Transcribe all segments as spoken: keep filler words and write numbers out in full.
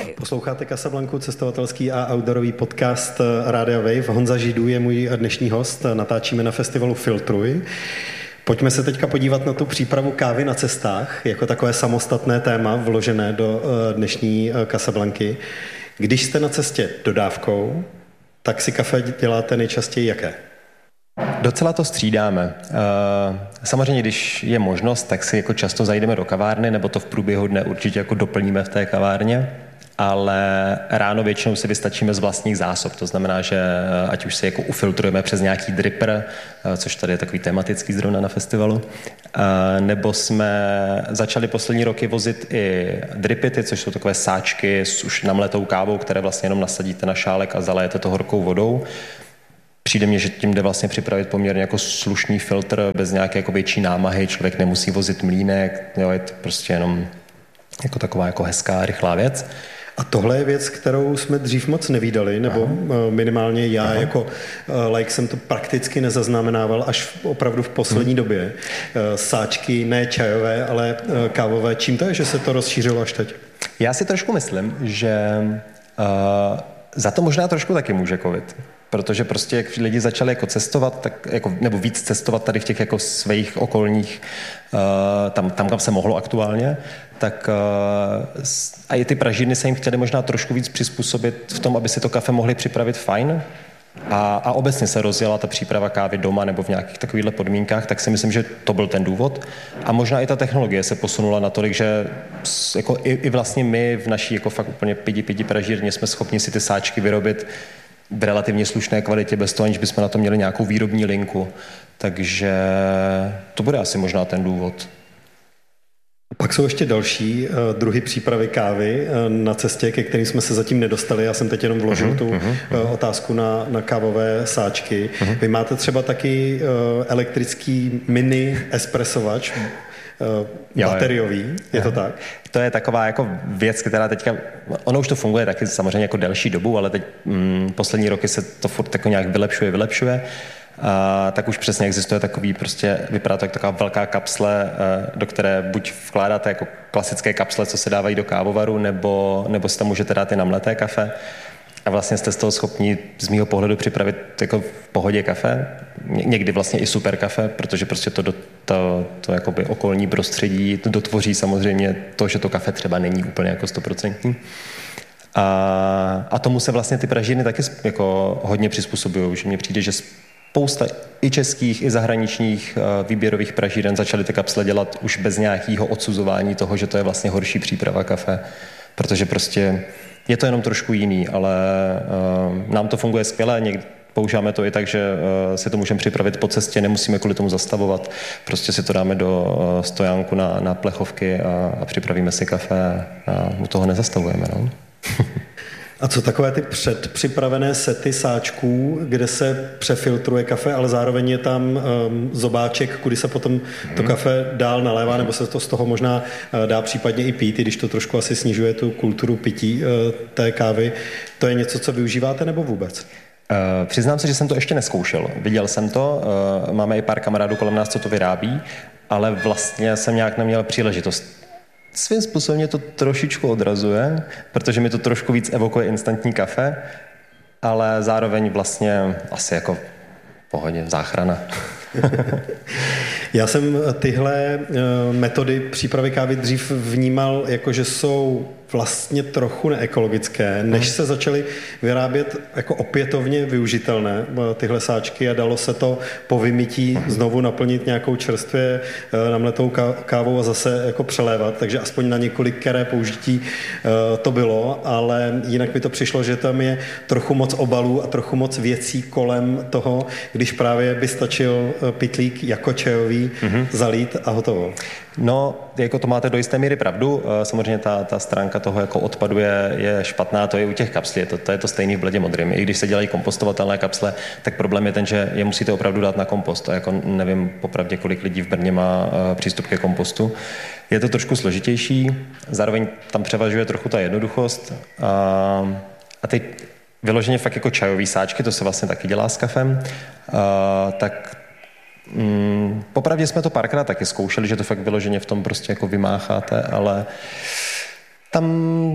Posloucháte Casablanku, cestovatelský a outdoorový podcast Rádia Wave. Honza Židů je můj dnešní host. Natáčíme na festivalu Filtruj. Pojďme se teďka podívat na tu přípravu kávy na cestách, jako takové samostatné téma vložené do dnešní Casablanky. Když jste na cestě dodávkou, tak si kafe děláte nejčastěji jaké? Docela to střídáme. Samozřejmě, když je možnost, tak si jako často zajdeme do kavárny, nebo to v průběhu dne určitě jako doplníme v té kavárně, ale ráno většinou si vystačíme z vlastních zásob. To znamená, že ať už si jako ufiltrujeme přes nějaký dripper, což tady je takový tematický zrovna na festivalu, nebo jsme začali poslední roky vozit i dripity, což jsou takové sáčky s už namletou kávou, které vlastně jenom nasadíte na šálek a zalejete to horkou vodou. Přijde mně, že tím jde vlastně připravit poměrně jako slušný filtr bez nějaké jako větší námahy, člověk nemusí vozit mlýnek, jo, je to prostě jenom jako taková jako hezká, rychlá věc. A tohle je věc, kterou jsme dřív moc nevídali, nebo Aha. minimálně já Aha. jako like jsem to prakticky nezaznamenával až opravdu v poslední hmm. době. Sáčky ne čajové, ale kávové. Čím to je, že se to rozšířilo až teď? Já si trošku myslím, že uh, za to možná trošku taky může covid. Protože prostě jak lidi začali jako cestovat, tak jako, nebo víc cestovat tady v těch jako svých okolních, uh, tam, tam, kam se mohlo aktuálně, tak uh, a i ty pražírny se jim chtěli možná trošku víc přizpůsobit v tom, aby si to kafe mohli připravit fajn. A, a obecně se rozjela ta příprava kávy doma nebo v nějakých takovýchhle podmínkách, tak si myslím, že to byl ten důvod. A možná i ta technologie se posunula natolik, že jako i, i vlastně my v naší jako fakt úplně pidi pidi pražírně jsme schopni si ty sáčky vyrobit v relativně slušné kvalitě, bez toho, aniž bychom na to měli nějakou výrobní linku. Takže to bude asi možná ten důvod. Pak jsou ještě další uh, druhy přípravy kávy uh, na cestě, ke kterým jsme se zatím nedostali. Já jsem teď jenom vložil uh-huh, tu uh-huh. uh, otázku na, na kávové sáčky. Uh-huh. Vy máte třeba taky uh, elektrický mini espressovač, uh, bateriový, jo, je to tak? To je taková jako věc, která teďka, ono už to funguje taky samozřejmě jako delší dobu, ale teď mm, poslední roky se to furt jako nějak vylepšuje, vylepšuje. A tak už přesně existuje takový prostě, vypadá to jako taková velká kapsle, do které buď vkládáte jako klasické kapsle, co se dávají do kávovaru, nebo, nebo si tam můžete dát i namleté kafe. A vlastně jste z toho schopni z mýho pohledu připravit jako v pohodě kafe, někdy vlastně i super kafe, protože prostě to, to, to, to jakoby okolní prostředí to dotvoří samozřejmě to, že to kafe třeba není úplně jako stoprocentní. A, a tomu se vlastně ty pražírny taky jako hodně přizpůsobují, že mně přijde, že spousta i českých, i zahraničních výběrových pražíren začaly ty kapsle dělat už bez nějakého odsuzování toho, že to je vlastně horší příprava kafe, protože prostě je to jenom trošku jiný, ale uh, nám to funguje skvěle, někdy používáme to i tak, že uh, si to můžeme připravit po cestě, nemusíme kvůli tomu zastavovat, prostě si to dáme do uh, stojánku na, na plechovky a, a připravíme si kafe a u toho nezastavujeme. No? A co takové ty předpřipravené sety sáčků, kde se přefiltruje kafe, ale zároveň je tam um, zobáček, kudy se potom mm. to kafe dál nalévá, nebo se to z toho možná uh, dá případně i pít, i když to trošku asi snižuje tu kulturu pití uh, té kávy. To je něco, co využíváte, nebo vůbec? Uh, přiznám se, že jsem to ještě nezkoušel. Viděl jsem to, uh, máme i pár kamarádů kolem nás, co to vyrábí, ale vlastně jsem nějak neměl příležitost. Svým způsobem mě to trošičku odrazuje, protože mi to trošku víc evokuje instantní kafe, ale zároveň vlastně asi jako v pohodě, záchrana. Já jsem tyhle metody přípravy kávy dřív vnímal jako, že jsou vlastně trochu neekologické, než se začaly vyrábět jako opětovně využitelné tyhle sáčky a dalo se to po vymytí znovu naplnit nějakou čerstvě namletou kávou a zase jako přelévat, takže aspoň na několikeré použití to bylo, ale jinak mi to přišlo, že tam je trochu moc obalů a trochu moc věcí kolem toho, když právě by stačil pytlík jako čajový mm-hmm. zalít a hotovo. No, jako to máte do jisté míry pravdu. Samozřejmě ta, ta stránka toho jako odpadu je, je špatná, to je u těch kapslí, je to, to je to stejný v bledě modrým. I když se dělají kompostovatelné kapsle, tak problém je ten, že je musíte opravdu dát na kompost. A jako nevím popravdě, kolik lidí v Brně má uh, přístup ke kompostu. Je to trošku složitější, zároveň tam převažuje trochu ta jednoduchost. A, a teď vyloženě fakt jako čajový sáčky, to se vlastně taky dělá s kafem, a, tak Mm, popravdě jsme to párkrát taky zkoušeli, že to fakt vyloženě v tom prostě jako vymácháte, ale tam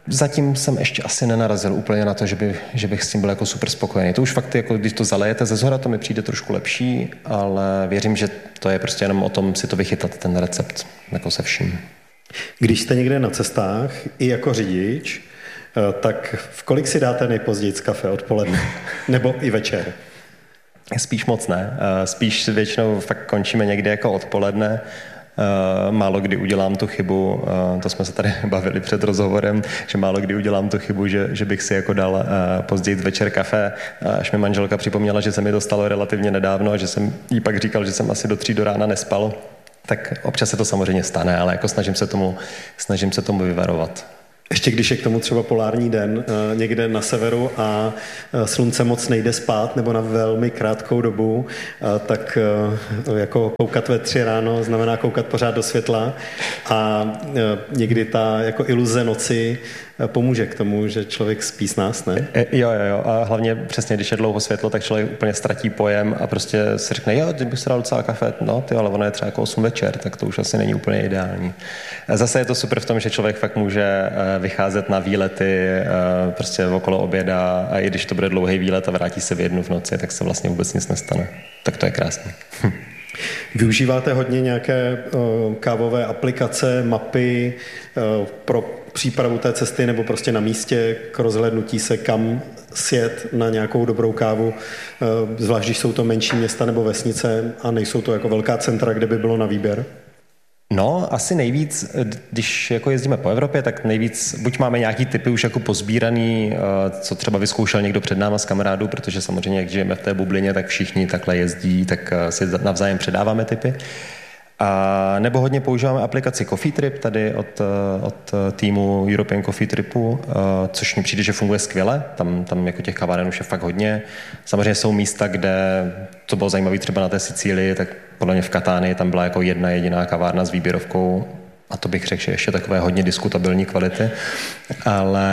zatím jsem ještě asi nenarazil úplně na to, že, by, že bych s tím byl jako super spokojený. To už fakt, jako, když to zalejete ze zhora, to mi přijde trošku lepší, ale věřím, že to je prostě jenom o tom si to vychytat, ten recept, jako se vším. Když jste někde na cestách, i jako řidič, tak v kolik si dáte nejpozději z kafe odpoledne? Nebo i večer? Spíš moc ne. Spíš většinou fakt končíme někdy jako odpoledne. Málo kdy udělám tu chybu, to jsme se tady bavili před rozhovorem, že málo kdy udělám tu chybu, že, že bych si jako dal později večer kafe. Až mi manželka připomněla, že se mi to stalo relativně nedávno a že jsem jí pak říkal, že jsem asi do tří do rána nespal. Tak občas se to samozřejmě stane, ale jako snažím se tomu, snažím se tomu vyvarovat. Ještě když je k tomu třeba polární den někde na severu a slunce moc nejde spát nebo na velmi krátkou dobu, tak jako koukat ve tři ráno znamená koukat pořád do světla a někdy ta jako iluze noci pomůže k tomu, že člověk spí s nás, ne? Jo, jo, jo. A hlavně přesně, když je dlouho světlo, tak člověk úplně ztratí pojem a prostě si řekne, jo, teď bych si dal docela kafe, no ty, ale ono je třeba jako osm večer, tak to už asi není úplně ideální. Zase je to super v tom, že člověk fakt může vycházet na výlety prostě okolo oběda a i když to bude dlouhý výlet a vrátí se v jednu v noci, tak se vlastně vůbec nic nestane. Tak to je krásné. Využíváte hodně nějaké uh, kávové aplikace, mapy uh, pro přípravu té cesty nebo prostě na místě k rozhlédnutí se, kam sjet na nějakou dobrou kávu, uh, zvlášť když jsou to menší města nebo vesnice a nejsou to jako velká centra, kde by bylo na výběr? No, asi nejvíc, když jako jezdíme po Evropě, tak nejvíc, buď máme nějaký typy už jako pozbíraný, co třeba vyzkoušel někdo před náma z kamarádů, protože samozřejmě, jak žijeme v té bublině, tak všichni takhle jezdí, tak si navzájem předáváme typy. A nebo hodně používáme aplikaci Coffee Trip tady od, od týmu European Coffee Tripu, což mi přijde, že funguje skvěle. Tam, tam jako těch kaváren už je fakt hodně. Samozřejmě jsou místa, kde to bylo zajímavé třeba na té Sicílii, tak podle mě v Katánii tam byla jako jedna jediná kavárna s výběrovkou a to bych řekl, že ještě takové hodně diskutabilní kvality. Ale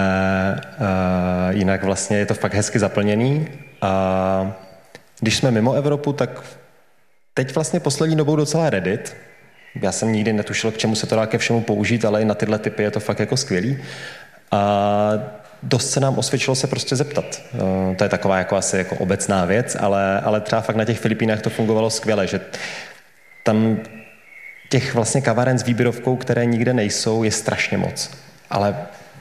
uh, jinak vlastně je to fakt hezky zaplněný a když jsme mimo Evropu, tak teď vlastně poslední dobou docela Reddit. Já jsem nikdy netušil, k čemu se to dá ke všemu použít, ale i na tyhle typy je to fakt jako skvělý. A dost se nám osvědčilo se prostě zeptat. To je taková jako asi jako obecná věc, ale, ale třeba fakt na těch Filipínách to fungovalo skvěle, že tam těch vlastně kaváren s výběrovkou, které nikde nejsou, je strašně moc. Ale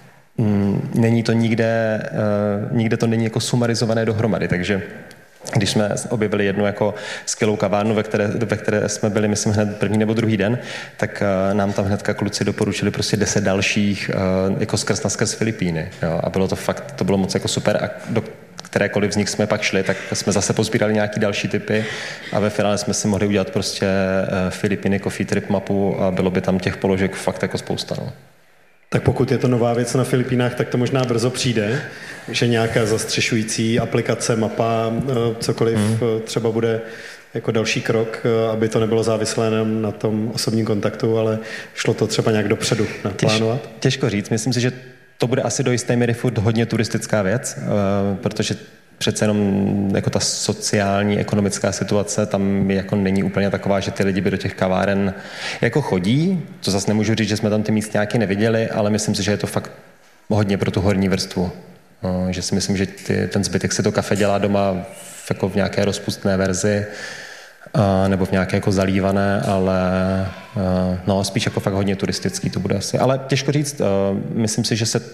mm, není to nikde, uh, nikde to není jako sumarizované dohromady, takže když jsme objevili jednu jako skvělou kavárnu, ve které, ve které jsme byli, myslím, hned první nebo druhý den, tak uh, nám tam hnedka kluci doporučili prostě deset dalších uh, jako skrz na skrz Filipíny. Jo? A bylo to fakt, to bylo moc jako super a do kterékoliv z nich jsme pak šli, tak jsme zase pozbírali nějaký další typy a ve finále jsme si mohli udělat prostě uh, Filipíny Coffee Trip mapu a bylo by tam těch položek fakt jako spousta. No. Tak pokud je to nová věc na Filipínách, tak to možná brzo přijde, že nějaká zastřešující aplikace, mapa, cokoliv hmm. třeba bude jako další krok, aby to nebylo závislé jenom na tom osobním kontaktu, ale šlo to třeba nějak dopředu naplánovat? Těž, těžko říct. Myslím si, že to bude asi do jisté míry furt hodně turistická věc, protože přece jenom jako ta sociální, ekonomická situace tam jako není úplně taková, že ty lidi by do těch kaváren jako chodí. To zase nemůžu říct, že jsme tam ty místňáky neviděli, ale myslím si, že je to fakt hodně pro tu horní vrstvu. No, že si myslím, že ty, ten zbytek si to kafe dělá doma v, jako v nějaké rozpustné verzi a, nebo v nějaké jako zalívané, ale a, no, spíš jako fakt hodně turistický to bude asi. Ale těžko říct, a, myslím si, že se...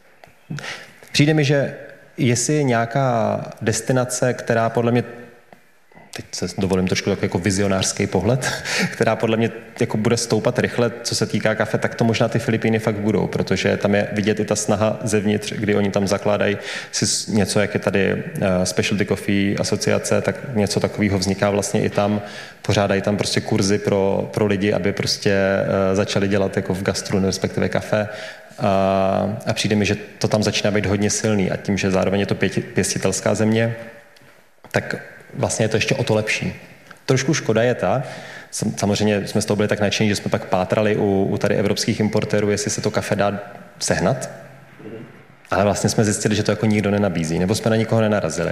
Přijde mi, že jestli je nějaká destinace, která podle mě, teď se dovolím trošku takový jako vizionářský pohled, která podle mě jako bude stoupat rychle, co se týká kafe, tak to možná ty Filipíny fakt budou, protože tam je vidět i ta snaha zevnitř, kdy oni tam zakládají si něco, jak je tady Specialty Coffee asociace, tak něco takového vzniká vlastně i tam. Pořádají tam prostě kurzy pro, pro lidi, aby prostě začali dělat jako v gastru, respektive kafe. A, a přijde mi, že to tam začíná být hodně silný a tím, že zároveň je to pěti, pěstitelská země, tak vlastně je to ještě o to lepší. Trošku škoda je ta, samozřejmě jsme z toho byli tak nadšení, že jsme pak pátrali u, u tady evropských importérů, jestli se to kafe dá sehnat, ale vlastně jsme zjistili, že to jako nikdo nenabízí, nebo jsme na nikoho nenarazili.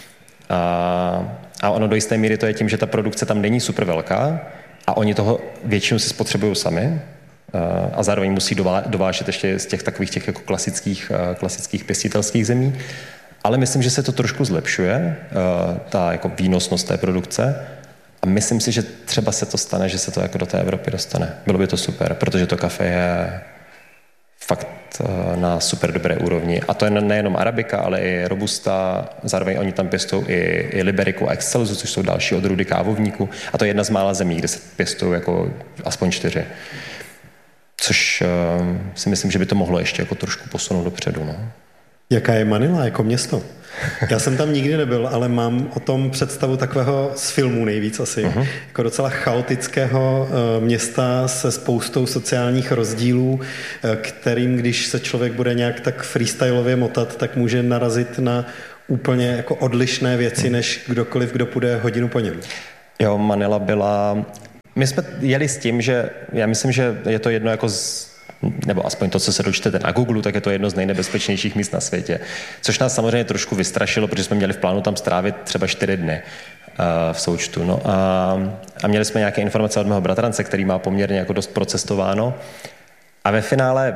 A, a ono do jisté míry to je tím, že ta produkce tam není super velká a oni toho většinu si spotřebují sami. a zároveň musí dovážet ještě z těch takových těch jako klasických, klasických pěstitelských zemí. Ale myslím, že se to trošku zlepšuje, ta jako výnosnost té produkce. A myslím si, že třeba se to stane, že se to jako do té Evropy dostane. Bylo by to super, protože to kafe je fakt na super dobré úrovni. A to je nejenom arabika, ale i robusta. Zároveň oni tam pěstují i, i liberiku a excelsu, což jsou další odrůdy kávovníku. A to je jedna z mála zemí, kde se pěstují jako aspoň čtyři. Což uh, si myslím, že by to mohlo ještě jako trošku posunout dopředu. No. Jaká je Manila jako město? Já jsem tam nikdy nebyl, ale mám o tom představu takového z filmů nejvíc asi. Uh-huh. Jako docela chaotického uh, města se spoustou sociálních rozdílů, uh, kterým, když se člověk bude nějak tak freestylově motat, tak může narazit na úplně jako odlišné věci, než kdokoliv, kdo půjde hodinu po něm. Jo, Manila byla... My jsme jeli s tím, že já myslím, že je to jedno jako z nebo aspoň to, co se dočtete na Google, tak je to jedno z nejnebezpečnějších míst na světě. Což nás samozřejmě trošku vystrašilo, protože jsme měli v plánu tam strávit třeba čtyři dny uh, v součtu. No a, a měli jsme nějaké informace od mého bratrance, který má poměrně jako dost procestováno. A ve finále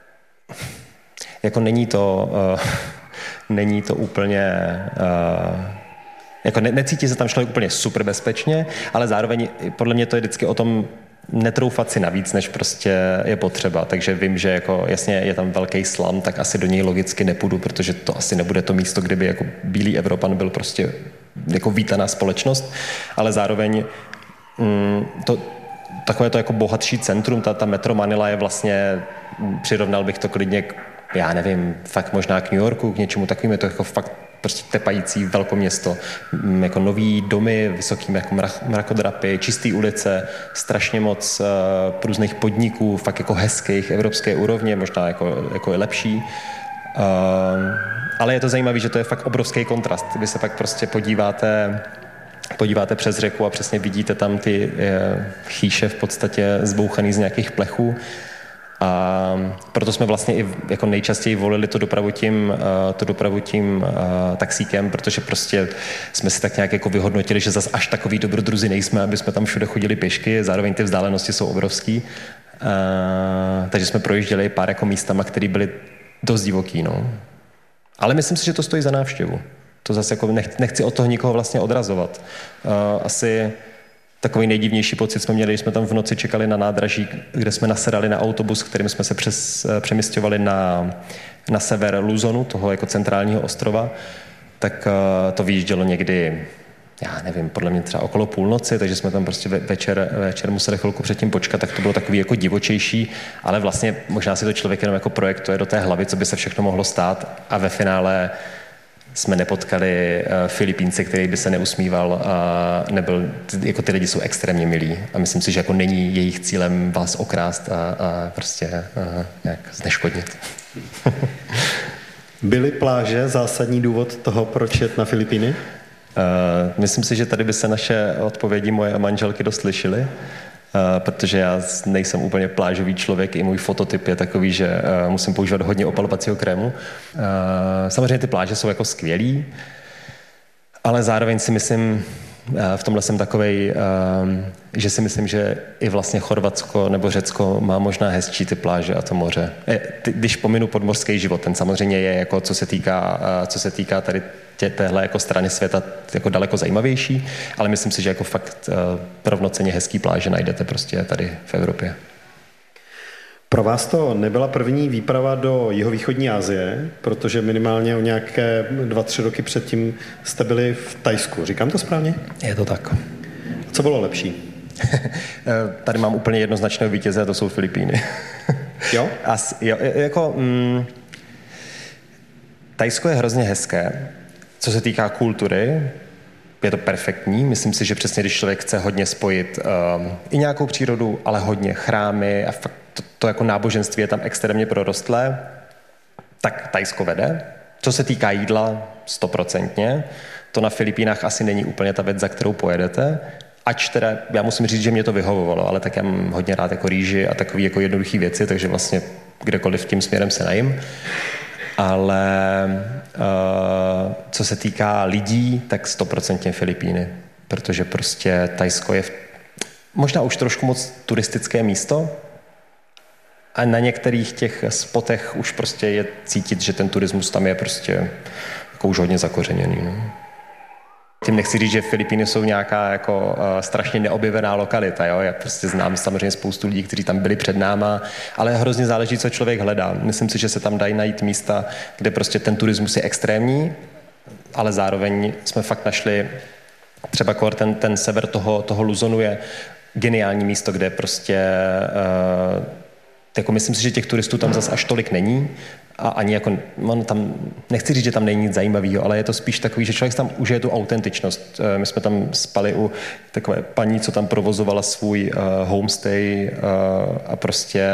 jako není to, uh, není to úplně... Uh, jako ne, necítí se tam člověk úplně super bezpečně, ale zároveň podle mě to je vždycky o tom netroufat si navíc, než prostě je potřeba. Takže vím, že jako jasně je tam velký slam, tak asi do něj logicky nepůjdu, protože to asi nebude to místo, kde by jako bílý Evropan byl prostě jako vítaná společnost, ale zároveň mm, to, takové to jako bohatší centrum, ta, ta Metro Manila je vlastně, přirovnal bych to klidně k, já nevím, fakt možná k New Yorku, k něčemu takovým, je to jako fakt prostě tepající velkoměsto, jako nový domy, vysoký jako mrakodrapy, čistý ulice, strašně moc uh, různých podniků, fakt jako hezkých, evropské úrovně, možná jako, jako je lepší. Uh, ale je to zajímavé, že to je fakt obrovský kontrast. Vy se pak prostě podíváte, podíváte přes řeku a přesně vidíte tam ty uh, chýše v podstatě zbouchaný z nějakých plechů. A proto jsme vlastně i jako nejčastěji volili to dopravu tím, to dopravu tím uh, taxíkem, protože prostě jsme si tak nějak jako vyhodnotili, že zas až takový dobrodruzi nejsme, aby jsme tam všude chodili pěšky, zároveň ty vzdálenosti jsou obrovský. Uh, takže jsme projížděli pár jako místama, které byly dost divoký, no. Ale myslím si, že to stojí za návštěvu. To zase jako nech, nechci od toho nikoho vlastně odrazovat. Uh, asi takový nejdivnější pocit jsme měli, když jsme tam v noci čekali na nádraží, kde jsme nasedali na autobus, kterým jsme se přes, přemysťovali na, na sever Luzonu, toho jako centrálního ostrova, tak uh, to vyjíždělo někdy, já nevím, podle mě třeba okolo půlnoci, takže jsme tam prostě večer, večer museli chvilku předtím počkat, tak to bylo takový jako divočejší, ale vlastně možná si to člověk jenom jako projektuje do té hlavy, co by se všechno mohlo stát a ve finále jsme nepotkali uh, Filipínce, který by se neusmíval a nebyl, jako ty lidi jsou extrémně milí a myslím si, že jako není jejich cílem vás okrást a, a prostě uh, nějak zneškodnit. Byly pláže zásadní důvod toho, proč jet na Filipíny? Uh, myslím si, že tady by se naše odpovědi moje manželky dost lišily. Uh, protože já nejsem úplně plážový člověk, i můj fototyp je takový, že uh, musím používat hodně opalovacího krému. Uh, samozřejmě ty pláže jsou jako skvělý, ale zároveň si myslím, uh, v tomhle jsem takovej, uh, že si myslím, že i vlastně Chorvatsko nebo Řecko má možná hezčí ty pláže a to moře. E, ty, když pominu podmořský život, ten samozřejmě je jako, co se týká, uh, co se týká tady tě, téhle jako strany světa jako daleko zajímavější, ale myslím si, že jako fakt uh, rovnocenně hezký pláže najdete prostě tady v Evropě. Pro vás to nebyla první výprava do jihovýchodní Asie, protože minimálně o nějaké dva, tři roky předtím jste byli v Thajsku. Říkám to správně? Je to tak. Co bylo lepší? Tady mám úplně jednoznačného vítěze a to jsou Filipíny. Jo? As, jo jako, mm, Thajsko je hrozně hezké. Co se týká kultury, je to perfektní. Myslím si, že přesně když člověk chce hodně spojit um, i nějakou přírodu, ale hodně chrámy a fakt to, to jako náboženství je tam extrémně prorostlé, tak Thajsko vede. Co se týká jídla, stoprocentně. To na Filipínách asi není úplně ta věc, za kterou pojedete. Ač teda, já musím říct, že mě to vyhovovalo, ale tak já mám hodně rád jako rýži a takové jako jednoduché věci, takže vlastně kdekoliv tím směrem se najím. Ale uh, co se týká lidí, tak stoprocentně Filipíny, protože prostě Thajsko je v, možná už trošku moc turistické místo, a na některých těch spotech už prostě je cítit, že ten turismus tam je prostě jako už hodně zakořeněný. No. Tím nechci říct, že Filipíny jsou nějaká jako uh, strašně neobjevená lokalita. Jo? Já prostě znám samozřejmě spoustu lidí, kteří tam byli před náma, ale hrozně záleží, co člověk hledá. Myslím si, že se tam dají najít místa, kde prostě ten turismus je extrémní, ale zároveň jsme fakt našli třeba ten, ten sever toho, toho Luzonu je geniální místo, kde prostě uh, jako myslím si, že těch turistů tam zase až tolik není a ani jako, no, tam, nechci říct, že tam není nic zajímavého, ale je to spíš takový, že člověk tam užije tu autentičnost. My jsme tam spali u takové paní, co tam provozovala svůj uh, homestay uh, a prostě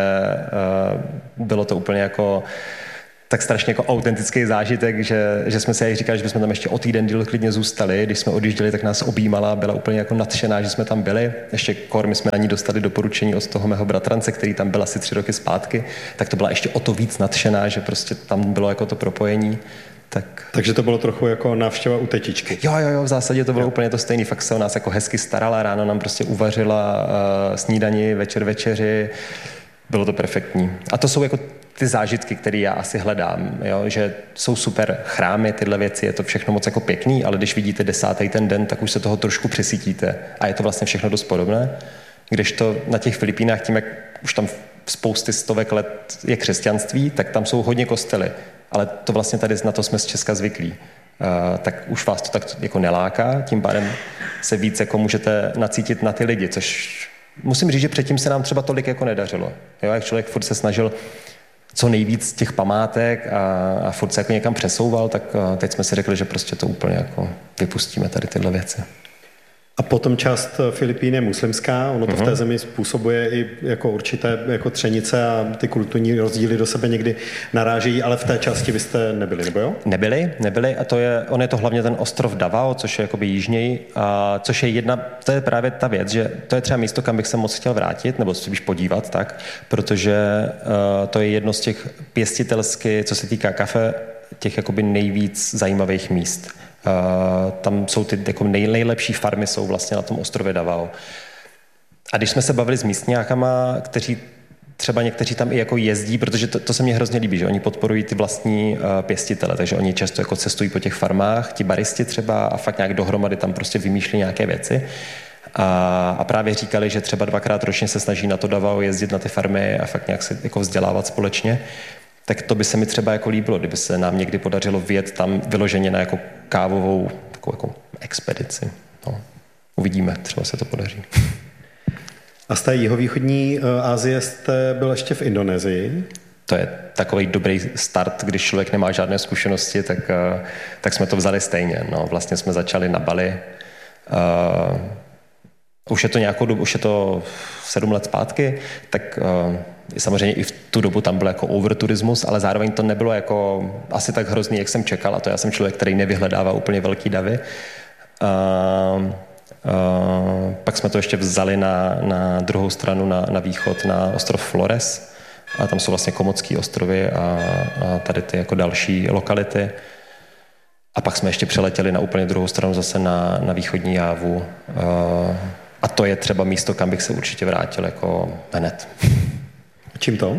uh, bylo to úplně jako tak strašně jako autentický zážitek, že, že jsme si aj říkali, že bychom tam ještě o týden díl klidně zůstali. Když jsme odjížděli, tak nás objímala, byla úplně jako nadšená, že jsme tam byli. Ještě kor, my jsme na ní dostali doporučení od toho mého bratrance, který tam byl asi tři roky zpátky, tak to byla ještě o to víc nadšená, že prostě tam bylo jako to propojení. Tak... Takže to bylo trochu jako návštěva u tetičky. Jo, jo, jo, v zásadě to bylo jo. úplně to stejný. Fakt se o nás jako hezky starala, ráno nám prostě uvařila uh, snídani, večer večeři. Bylo to perfektní. A to jsou jako ty zážitky, které já asi hledám, jo? Že jsou super chrámy, tyhle věci, je to všechno moc jako pěkný, ale když vidíte desátý ten den, tak už se toho trošku přesítíte a je to vlastně všechno dost podobné. Kdežto na těch Filipínách, tím, jak už tam spousty stovek let je křesťanství, tak tam jsou hodně kostely, ale to vlastně tady na to jsme z Česka zvyklí. Uh, tak už vás to tak jako neláká, tím pádem se víc jako můžete nacítit na ty lidi, což musím říct, že předtím se nám třeba tolik jako nedařilo. Jo, jak člověk furt se snažil co nejvíc těch památek a, a furt se jako někam přesouval, tak teď jsme si řekli, že prostě to úplně jako vypustíme tady tyhle věci. A potom část Filipín je muslimská, ono to uh-huh. v té zemi způsobuje i jako určité jako třenice a ty kulturní rozdíly do sebe někdy narážejí, ale v té části vy jste nebyli, nebo jo? Nebyli, nebyli a to je, on je to hlavně ten ostrov Davao, což je jakoby jižněji, a což je jedna, to je právě ta věc, že to je třeba místo, kam bych se moc chtěl vrátit, nebo spíš podívat, tak, protože uh, to je jedno z těch pěstitelsky, co se týká kafe, těch jakoby nejvíc zajímavých míst. Uh, tam jsou ty jako nej, nejlepší farmy jsou vlastně na tom ostrově Davao. A když jsme se bavili s místňákama, kteří třeba někteří tam i jako jezdí, protože to, to se mně hrozně líbí, že oni podporují ty vlastní uh, pěstitele, takže oni často jako cestují po těch farmách, ti baristi třeba a fakt nějak dohromady tam prostě vymýšlí nějaké věci. A, a právě říkali, že třeba dvakrát ročně se snaží na to Davao jezdit na ty farmy a fakt nějak se jako vzdělávat společně. Tak to by se mi třeba jako líbilo, kdyby se nám někdy podařilo vyjet tam vyloženě na jako kávovou takovou jako expedici. No, uvidíme, třeba se to podaří. A z té jihovýchodní Asie jste byl ještě v Indonésii? To je takový dobrý start, když člověk nemá žádné zkušenosti, tak, tak jsme to vzali stejně. No, vlastně jsme začali na Bali. Uh, už je to nějakou dobu, už je to sedm let zpátky, tak uh, samozřejmě i v tu dobu tam byl jako overturismus, ale zároveň to nebylo jako asi tak hrozný, jak jsem čekal, a to já jsem člověk, který nevyhledává úplně velký davy. Uh, uh, pak jsme to ještě vzali na, na druhou stranu, na, na východ, na ostrov Flores, a tam jsou vlastně Komotský ostrovy a, a tady ty jako další lokality. A pak jsme ještě přeletěli na úplně druhou stranu zase na, na východní Jávu. Uh, a to je třeba místo, kam bych se určitě vrátil jako hned. Čím to?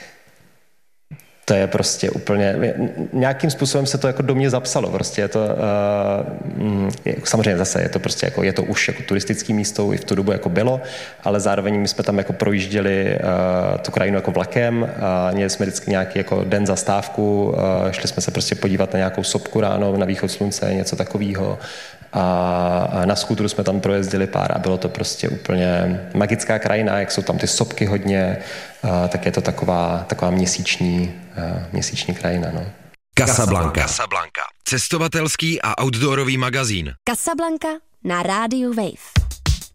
To je prostě úplně, nějakým způsobem se to jako do mě zapsalo, prostě je to, uh, je, samozřejmě zase je to prostě jako, je to už jako turistický místo, i v tu dobu jako bylo, ale zároveň my jsme tam jako projížděli uh, tu krajinu jako vlakem a měli jsme vždycky nějaký jako den zastávku, uh, šli jsme se prostě podívat na nějakou sopku ráno, na východ slunce, něco takového. A na skútru jsme tam projezdili pár a bylo to prostě úplně magická krajina, jak jsou tam ty sopky hodně, tak je to taková, taková měsíční, měsíční krajina. No. Casablanca. Casablanca. Cestovatelský a outdoorový magazín. Casablanca na rádiu Wave.